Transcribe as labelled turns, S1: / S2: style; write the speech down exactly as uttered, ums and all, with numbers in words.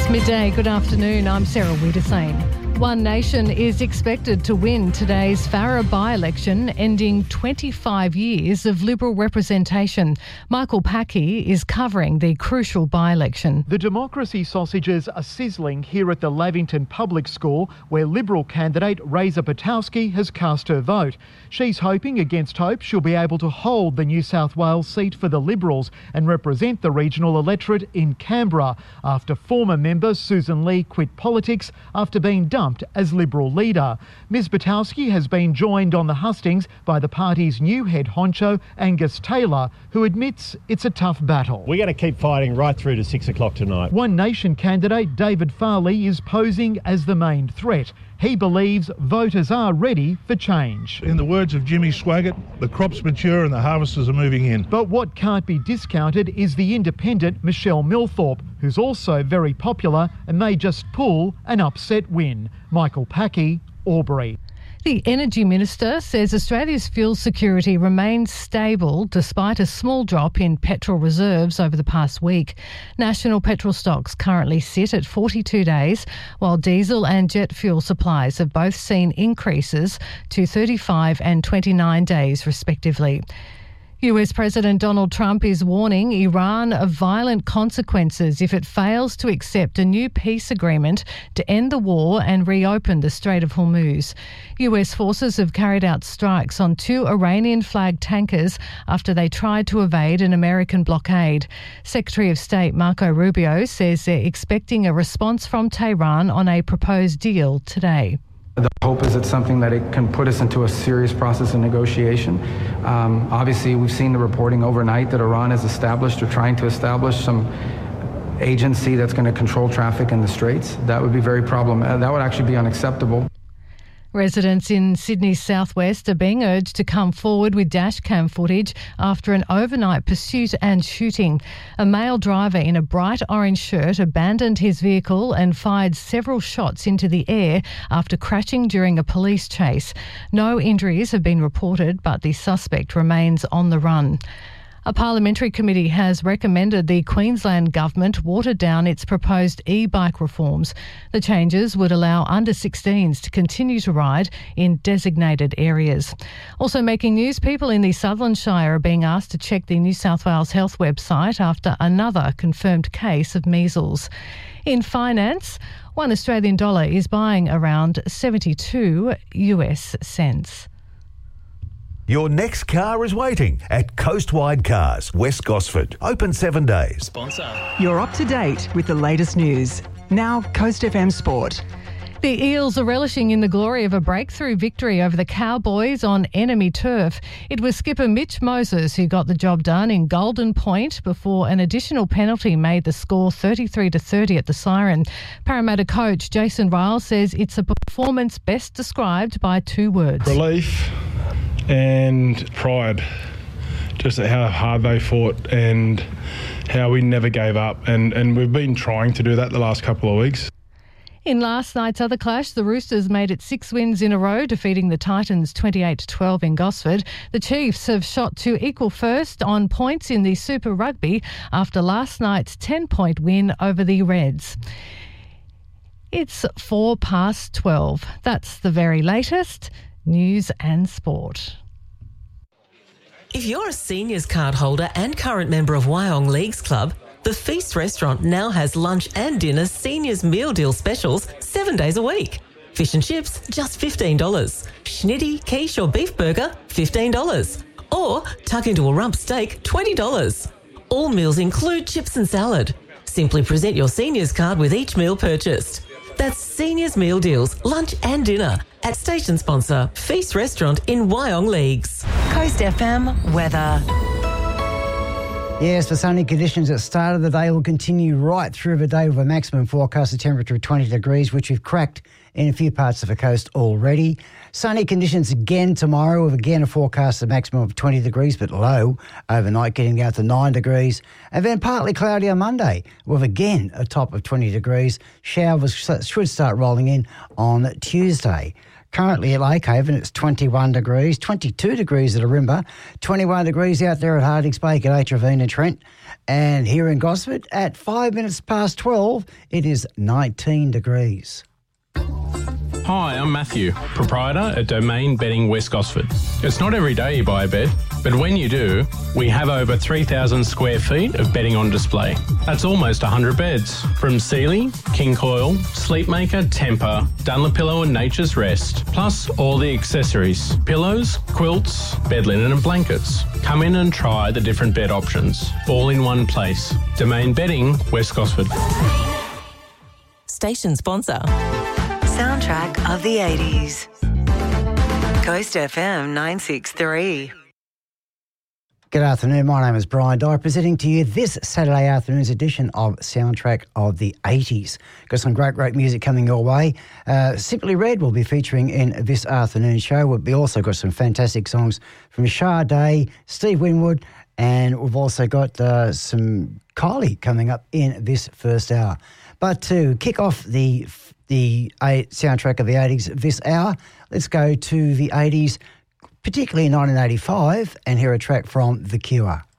S1: It's midday. Good afternoon. I'm Sarah Wiedersane. One Nation is expected to win today's Farrer by-election, ending twenty-five years of Liberal representation. Michael Packey is covering the crucial by-election.
S2: The democracy sausages are sizzling here at the Lavington Public School, where Liberal candidate Reza Patowski has cast her vote. She's hoping against hope she'll be able to hold the New South Wales seat for the Liberals and represent the regional electorate in Canberra after former member Susan Lee quit politics after being dumped as Liberal leader. Miz Patowski has been joined on the hustings by the party's new head honcho, Angus Taylor, who admits it's a tough battle.
S3: We're going to keep fighting right through to six o'clock tonight.
S2: One Nation candidate David Farley is posing as the main threat. He believes voters are ready for change.
S4: In the words of Jimmy Swaggart, the crop's mature and the harvesters are moving in.
S2: But what can't be discounted is the independent Michelle Milthorpe, who's also very popular and may just pull an upset win. Michael Packey, Albury.
S1: The Energy Minister says Australia's fuel security remains stable despite a small drop in petrol reserves over the past week. National petrol stocks currently sit at forty-two days, while diesel and jet fuel supplies have both seen increases to thirty-five and twenty-nine days respectively. U S President Donald Trump is warning Iran of violent consequences if it fails to accept a new peace agreement to end the war and reopen the Strait of Hormuz. U S forces have carried out strikes on two Iranian-flagged tankers after they tried to evade an American blockade. Secretary of State Marco Rubio says they're expecting a response from Tehran on a proposed deal today.
S5: The hope is it's something that it can put us into a serious process of negotiation. Um, obviously, we've seen the reporting overnight that Iran has established or trying to establish some agency that's going to control traffic in the Straits. That would be very problematic. That would actually be unacceptable.
S1: Residents in Sydney's southwest are being urged to come forward with dashcam footage after an overnight pursuit and shooting. A male driver in a bright orange shirt abandoned his vehicle and fired several shots into the air after crashing during a police chase. No injuries have been reported, but the suspect remains on the run. A parliamentary committee has recommended the Queensland government water down its proposed e-bike reforms. The changes would allow under sixteens to continue to ride in designated areas. Also making news, people in the Sutherland Shire are being asked to check the New South Wales Health website after another confirmed case of measles. In finance, one Australian dollar is buying around seventy-two U S cents.
S6: Your next car is waiting at Coastwide Cars, West Gosford. Open seven days.
S7: Sponsor.
S8: You're up to date with the latest news. Now, Coast F M Sport.
S1: The Eels are relishing in the glory of a breakthrough victory over the Cowboys on enemy turf. It was skipper Mitch Moses who got the job done in Golden Point before an additional penalty made the score thirty-three to thirty at the Siren. Parramatta coach Jason Ryall says it's a performance best described by two words.
S9: Relief and pride, just at how hard they fought and how we never gave up, and, and we've been trying to do that the last couple of weeks.
S1: In last night's other clash, the Roosters made it six wins in a row, defeating the Titans twenty-eight to twelve in Gosford. The Chiefs have shot to equal first on points in the Super Rugby after last night's ten-point win over the Reds. It's four past twelve. That's the very latest news and sport.
S10: If you're a seniors card holder and current member of Wyong Leagues Club, the Feast restaurant now has lunch and dinner seniors meal deal specials seven days a week. Fish and chips, just fifteen dollars. Schnitty, quiche or beef burger, fifteen dollars. Or tuck into a rump steak, twenty dollars. All meals include chips and salad. Simply present your seniors card with each meal purchased. That's Seniors Meal Deals, lunch and dinner at station sponsor Feast Restaurant in Wyong Leagues.
S8: Coast F M weather.
S11: Yes, the sunny conditions at the start of the day will continue right through the day with a maximum forecasted temperature of twenty degrees, which we've cracked in a few parts of the coast already. Sunny conditions again tomorrow with again a forecasted maximum of twenty degrees, but low overnight, getting down to nine degrees. And then partly cloudy on Monday with again a top of twenty degrees. Showers should start rolling in on Tuesday. Currently at Lake Haven, it's twenty-one degrees, twenty-two degrees at Arimba, twenty-one degrees out there at Hardings Bay at H Ravine and Trent. And here in Gosford, at five minutes past twelve, it is nineteen degrees.
S7: Hi, I'm Matthew, proprietor at Domain Bedding West Gosford. It's not every day you buy a bed, but when you do, we have over three thousand square feet of bedding on display. That's almost one hundred beds, from Sealy, King Coil, Sleepmaker, Tempur, Dunlopillow and Nature's Rest, plus all the accessories, pillows, quilts, bed linen and blankets. Come in and try the different bed options, all in one place. Domain Bedding West Gosford.
S10: Station sponsor.
S12: Soundtrack of the eighties. Coast F M nine sixty-three.
S11: Good afternoon, my name is Brian Dye, presenting to you this Saturday afternoon's edition of Soundtrack of the eighties. Got some great, great music coming your way. Uh, Simply Red will be featuring in this afternoon's show. We've also got some fantastic songs from Sade, Steve Winwood, and we've also got uh, some Kylie coming up in this first hour. But to kick off the the eight, soundtrack of the eighties this hour, let's go to the eighties, particularly in nineteen eighty-five, and hear a track from The Cure.